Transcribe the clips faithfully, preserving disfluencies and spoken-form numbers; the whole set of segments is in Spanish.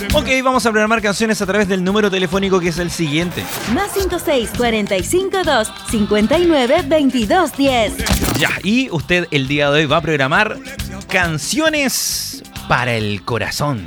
Ok, vamos a programar canciones a través del número telefónico que es el siguiente. Más cinco seis, cuatro cinco dos, cinco nueve, veintidós diez. Ya, y usted el día de hoy va a programar canciones para el corazón.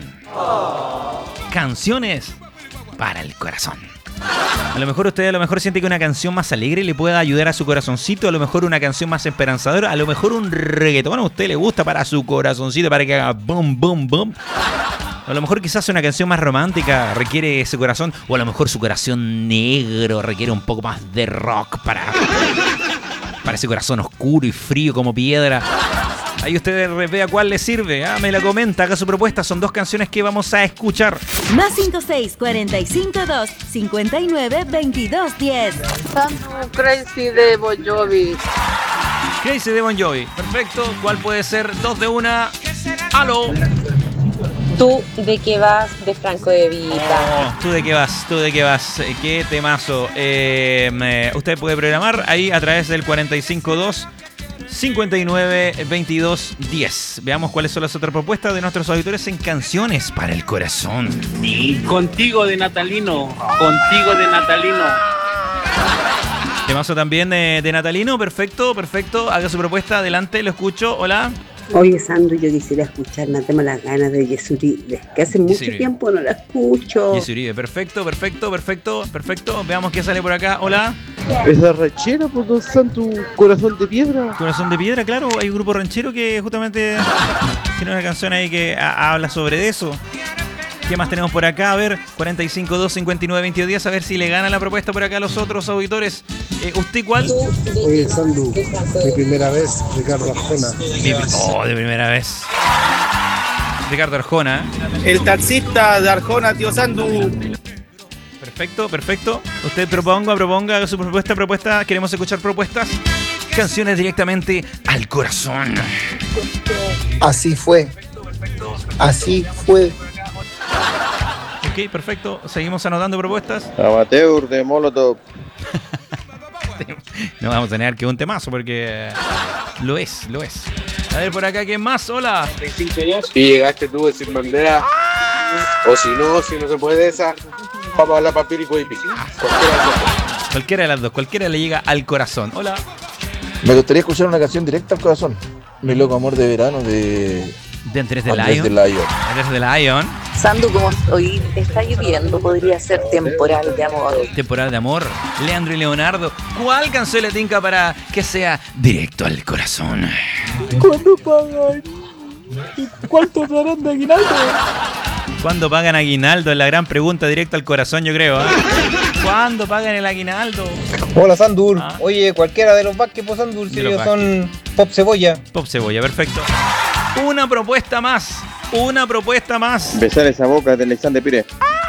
Canciones para el corazón. A lo mejor usted a lo mejor siente que una canción más alegre le pueda ayudar a su corazoncito, a lo mejor una canción más esperanzadora, a lo mejor un reggaetón a usted le gusta para su corazoncito, para que haga boom, boom, boom. A lo mejor quizás una canción más romántica requiere ese corazón, o a lo mejor su corazón negro requiere un poco más de rock para, para ese corazón oscuro y frío como piedra. Ahí usted vea cuál le sirve, ah, me la comenta, haga su propuesta. Son dos canciones que vamos a escuchar. Más cinco seis, cuatro cinco dos, cinco nueve, veintidós diez. Crazy de Bon Jovi. Crazy de Bon Jovi, perfecto. ¿Cuál puede ser? Dos de una. ¡Aló! ¿Tú de qué vas? De Franco De Vita. Oh, ¿Tú de qué vas? ¿Tú de qué vas? ¿Qué temazo? Eh, me, usted puede programar ahí a través del cuatro cinco dos, cinco nueve, veintidós diez. Veamos cuáles son las otras propuestas de nuestros auditores en canciones para el corazón. Contigo de Natalino. Contigo de Natalino. Temazo también de, de Natalino. Perfecto, perfecto. Haga su propuesta. Adelante, lo escucho. Hola. Oye, Sandro, yo quisiera escuchar, no tengo las ganas de Yesuribe, que hace mucho Yesuribe. tiempo no la escucho. Yesuribe, perfecto, perfecto, perfecto, perfecto. Veamos qué sale por acá. Hola. Esa ranchera, por Don Santo, corazón de piedra. Corazón de piedra, claro. Hay un grupo ranchero que justamente tiene una canción ahí que a- habla sobre eso. ¿Qué más tenemos por acá? A ver, cuatro cinco dos, cinco nueve, veintidós diez. A ver si le gana la propuesta por acá a los otros auditores. Eh, ¿Usted cuál? Oye, Sandu, mi primera vez, Ricardo Arjona. Mi- Oh, de primera vez. Ricardo Arjona. El taxista de Arjona, tío Sandu. Perfecto, perfecto. Usted proponga, proponga haga su propuesta, propuesta. Queremos escuchar propuestas. Canciones directamente al corazón. Así fue. Así fue. Ok, perfecto. Seguimos anotando propuestas. Amateur de Molotov. No vamos a tener que un temazo porque lo es, lo es. A ver por acá, ¿quién más? Hola. Y llegaste tú de Sin Bandera. O si no, si no se puede esa, vamos a la papirico y piqui. Cualquiera de las dos, cualquiera le llega al corazón. Hola. Me gustaría escuchar una canción directa al corazón. Mi loco amor de verano de De Andrés de Andrés Lion. de Lion. Andrés de Lion. Sandu, como hoy está lloviendo, podría ser temporal de amor. Temporada de amor. Leandro y Leonardo. ¿Cuál canción le tinca para que sea directo al corazón? ¿Cuándo pagan? ¿Cuánto darán de aguinaldo? ¿Cuándo pagan aguinaldo? Es la gran pregunta, directo al corazón, yo creo. ¿eh? ¿Cuándo pagan el aguinaldo? Hola, Sandur. Ah. Oye, cualquiera de los Vázquez, pues, Sandur, si De los ellos son Pop Cebolla. Pop Cebolla, perfecto. Una propuesta más. Una propuesta más. Besar esa boca de Alexander Pires.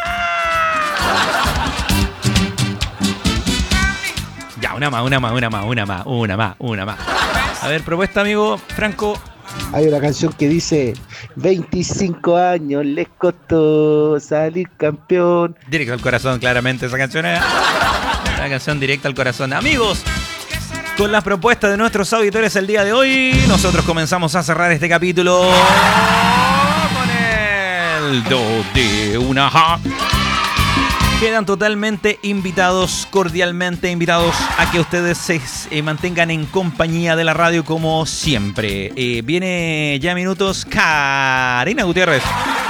Ya, una más, una más, una más, una más, una más, una más. A ver, propuesta, amigo Franco. Hay una canción que dice veinticinco años les costó salir campeón. Directo al corazón, claramente, esa canción es una canción directa al corazón. Amigos, con las propuestas de nuestros auditores el día de hoy, nosotros comenzamos a cerrar este capítulo con el do de una ja. Quedan totalmente invitados, cordialmente invitados a que ustedes se eh, mantengan en compañía de la radio como siempre. Eh, viene ya minutos Karina Gutiérrez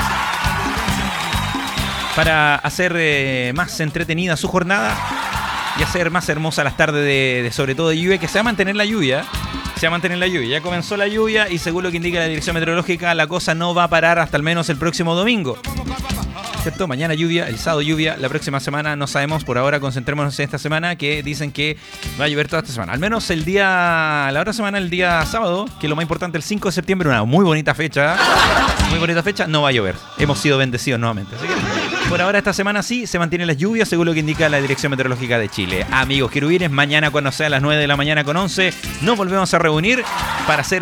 para hacer eh, más entretenida su jornada y hacer más hermosa las tardes de, de sobre todo de lluvia, que se va a mantener la lluvia. Se va a mantener la lluvia. Ya comenzó la lluvia y según lo que indica la dirección meteorológica, la cosa no va a parar hasta al menos el próximo domingo. ¿Cierto? Mañana lluvia, el sábado lluvia, la próxima semana no sabemos, por ahora concentrémonos en esta semana que dicen que va a llover toda esta semana. Al menos el día, la otra semana, el día sábado, que es lo más importante, el cinco de septiembre, una muy bonita fecha, muy bonita fecha, no va a llover. Hemos sido bendecidos nuevamente. Así que por ahora esta semana sí se mantienen las lluvias, según lo que indica la Dirección Meteorológica de Chile. Amigos querubines, mañana cuando sea las nueve de la mañana con once, nos volvemos a reunir para hacer